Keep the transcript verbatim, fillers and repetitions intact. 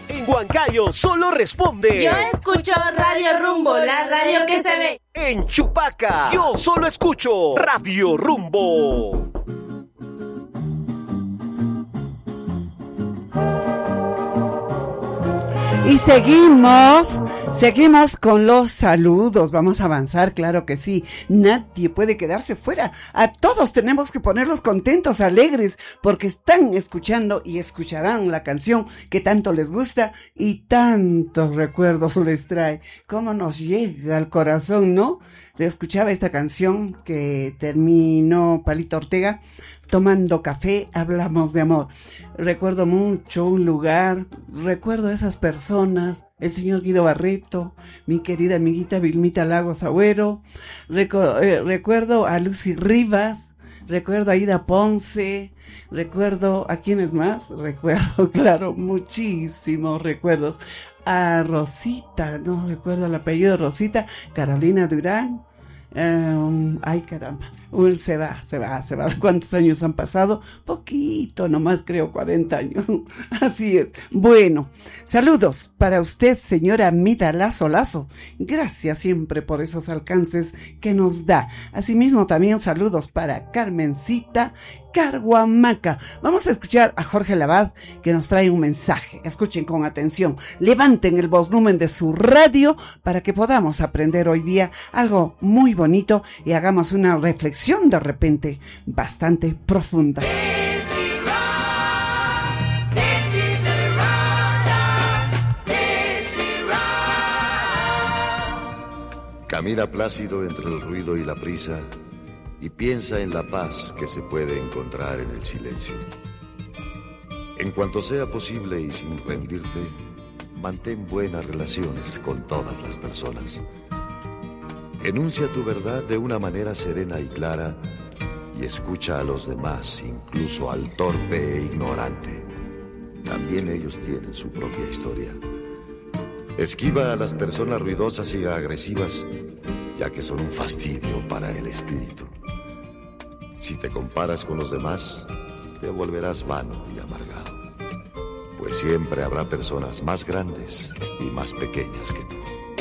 En Huancayo solo responde. Yo escucho Radio Rumbo, la radio que se ve. En Chupaca, yo solo escucho Radio Rumbo. Y seguimos, seguimos con los saludos. Vamos a avanzar, claro que sí. Nadie puede quedarse fuera. A todos tenemos que ponerlos contentos, alegres, porque están escuchando y escucharán la canción que tanto les gusta y tantos recuerdos les trae. Cómo nos llega al corazón, ¿no? Escuchaba esta canción que terminó Palito Ortega. Tomando café, hablamos de amor. Recuerdo mucho un lugar, recuerdo a esas personas, el señor Guido Barreto, mi querida amiguita Vilmita Lagos Agüero, recu- eh, recuerdo a Lucy Rivas, recuerdo a Ida Ponce, recuerdo a quiénes más, recuerdo, claro, muchísimos recuerdos. A Rosita, no recuerdo el apellido de Rosita, Carolina Durán. Um, ay caramba, Uy, se va, se va, se va. ¿Cuántos años han pasado? Poquito, nomás creo cuarenta años. Así es. Bueno, saludos para usted, señora Mida Lazo Lazo. Gracias siempre por esos alcances que nos da. Asimismo, también saludos para Carmencita Carhuamaca. Vamos a escuchar a Jorge Labad, que nos trae un mensaje. Escuchen con atención. Levanten el volumen de su radio para que podamos aprender hoy día algo muy bonito y hagamos una reflexión de repente bastante profunda. Camina plácido entre el ruido y la prisa y piensa en la paz que se puede encontrar en el silencio. En cuanto sea posible y sin rendirte, mantén buenas relaciones con todas las personas. Enuncia tu verdad de una manera serena y clara y escucha a los demás, incluso al torpe e ignorante. También ellos tienen su propia historia. Esquiva a las personas ruidosas y agresivas, ya que son un fastidio para el espíritu. Si te comparas con los demás, te volverás vano y amargado, pues siempre habrá personas más grandes y más pequeñas que tú.